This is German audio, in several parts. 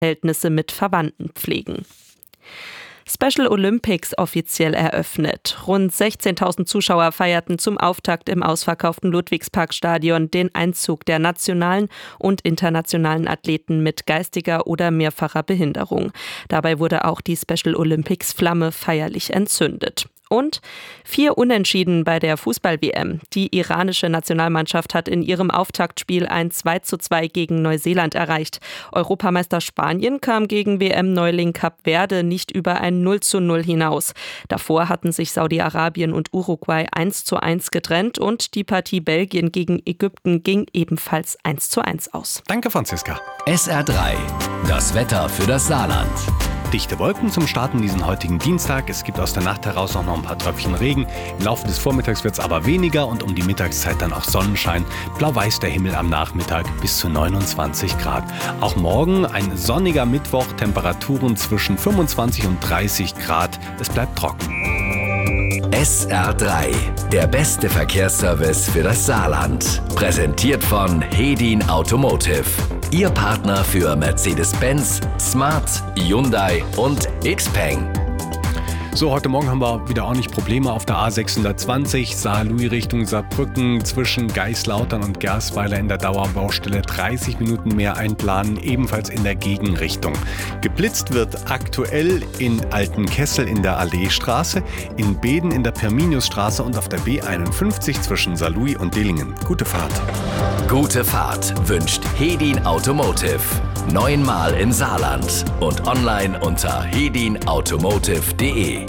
Verhältnisse mit Verwandten pflegen. Special Olympics offiziell eröffnet. Rund 16.000 Zuschauer feierten zum Auftakt im ausverkauften Ludwigsparkstadion den Einzug der nationalen und internationalen Athleten mit geistiger oder mehrfacher Behinderung. Dabei wurde auch die Special Olympics Flamme feierlich entzündet. Und 4 Unentschieden bei der Fußball-WM. Die iranische Nationalmannschaft hat in ihrem Auftaktspiel ein 2:2 gegen Neuseeland erreicht. Europameister Spanien kam gegen WM-Neuling Kap Verde nicht über ein 0:0 hinaus. Davor hatten sich Saudi-Arabien und Uruguay 1:1 getrennt und die Partie Belgien gegen Ägypten ging ebenfalls 1:1 aus. Danke, Franziska. SR3, das Wetter für das Saarland. Dichte Wolken zum Starten diesen heutigen Dienstag. Es gibt aus der Nacht heraus auch noch ein paar Tröpfchen Regen. Im Laufe des Vormittags wird es aber weniger und um die Mittagszeit dann auch Sonnenschein. Blau-weiß der Himmel am Nachmittag bis zu 29 Grad. Auch morgen ein sonniger Mittwoch, Temperaturen zwischen 25 und 30 Grad. Es bleibt trocken. SR3, der beste Verkehrsservice für das Saarland. Präsentiert von Hedin Automotive. Ihr Partner für Mercedes-Benz, Smart, Hyundai und XPeng. So, heute Morgen haben wir wieder ordentlich Probleme auf der A620, Saarlouis Richtung Saarbrücken, zwischen Geislautern und Gersweiler in der Dauerbaustelle 30 Minuten mehr einplanen, ebenfalls in der Gegenrichtung. Geblitzt wird aktuell in Altenkessel in der Alleestraße, in Beeden in der Pirminiusstraße und auf der B51 zwischen Saarlouis und Dillingen. Gute Fahrt. Gute Fahrt wünscht Hedin Automotive. 9-mal im Saarland und online unter hedinautomotive.de.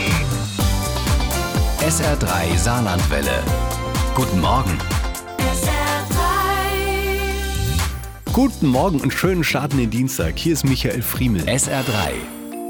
SR3 Saarlandwelle. Guten Morgen. Guten Morgen und schönen Start in den Dienstag. Hier ist Michael Friemel. SR3